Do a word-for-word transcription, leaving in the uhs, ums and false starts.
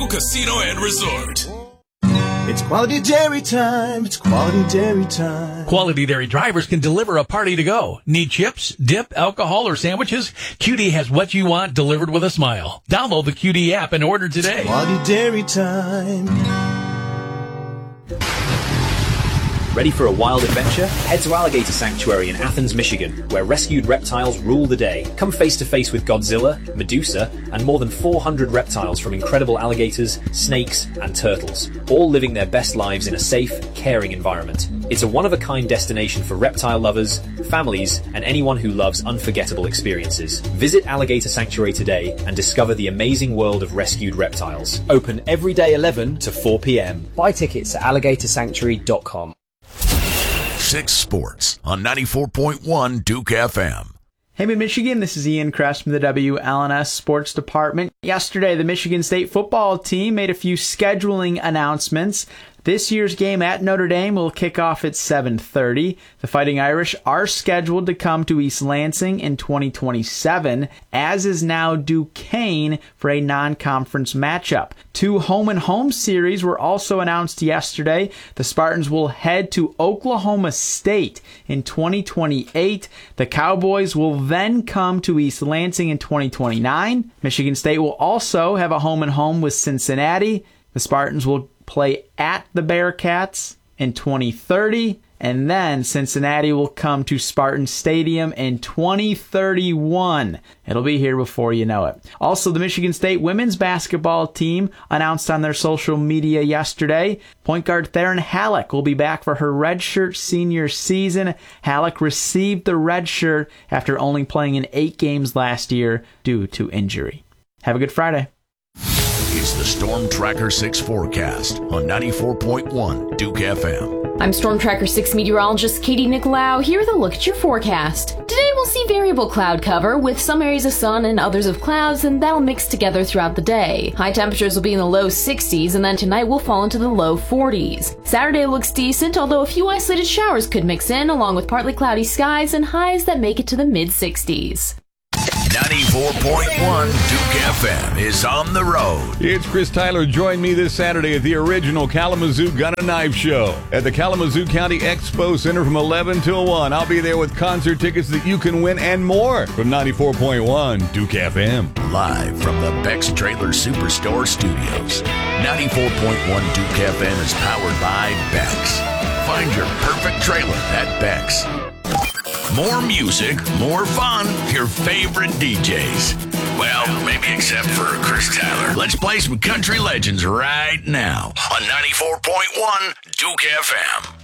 Casino and Resort. It's quality dairy time. It's quality dairy time. Quality Dairy drivers can deliver a party to go. Need chips, dip, alcohol, or sandwiches? Q D has what you want delivered with a smile. Download the Q D app and order today. It's quality dairy time. Ready for a wild adventure? Head to Alligator Sanctuary in Athens, Michigan, where rescued reptiles rule the day. Come face to face with Godzilla, Medusa, and more than four hundred reptiles from incredible alligators, snakes, and turtles, all living their best lives in a safe, caring environment. It's a one-of-a-kind destination for reptile lovers, families, and anyone who loves unforgettable experiences. Visit Alligator Sanctuary today and discover the amazing world of rescued reptiles. Open every day eleven to four p.m. Buy tickets at alligator sanctuary dot com. Six Sports on ninety-four point one Duke F M. Hey, Mid-Michigan, this is Ian Kress from the W L N S Sports Department. Yesterday, the Michigan State football team made a few scheduling announcements. This year's game at Notre Dame will kick off at seven thirty. The Fighting Irish are scheduled to come to East Lansing in twenty twenty-seven, as is now Duquesne for a non-conference matchup. Two home-and-home series were also announced yesterday. The Spartans will head to Oklahoma State in twenty twenty-eight. The Cowboys will then come to East Lansing in twenty twenty-nine. Michigan State will also have a home-and-home with Cincinnati. The Spartans will play at the Bearcats in twenty thirty, and then Cincinnati will come to Spartan Stadium in twenty thirty-one. It'll be here before you know it. Also, the Michigan State women's basketball team announced on their social media yesterday, point guard Theron Halleck will be back for her redshirt senior season. Halleck received the red shirt after only playing in eight games last year due to injury. Have a good Friday. It's the Storm Tracker six forecast on ninety-four point one Duke F M. I'm Storm Tracker six meteorologist Katie Nicolau here with a look at your forecast. Today we'll see variable cloud cover with some areas of sun and others of clouds, and that'll mix together throughout the day. High temperatures will be in the low sixties, and then tonight we'll fall into the low forties. Saturday looks decent, although a few isolated showers could mix in, along with partly cloudy skies and highs that make it to the mid sixties. ninety-four point one Duke F M is on the road. It's Chris Tyler. Join me this Saturday at the original Kalamazoo Gun and Knife Show at the Kalamazoo County Expo Center from eleven till one. I'll be there with concert tickets that you can win and more from ninety-four point one Duke F M. Live from the Beck's Trailer Superstore Studios. ninety-four point one Duke F M is powered by Beck's. Find your perfect trailer at Beck's. More music, more fun, your favorite D Js. Well, maybe except for Chris Tyler. Let's play some country legends right now on ninety-four point one Duke F M.